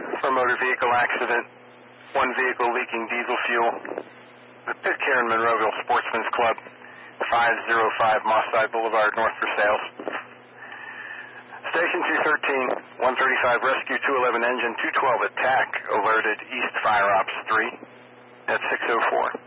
for motor vehicle accident, one vehicle leaking diesel fuel. The pit care in Monroeville Sportsman's Club, 505 Mosside Boulevard, North Versailles. Station 213, 135 Rescue 211 Engine 212 Attack alerted East Fire Ops 3 at 6:04.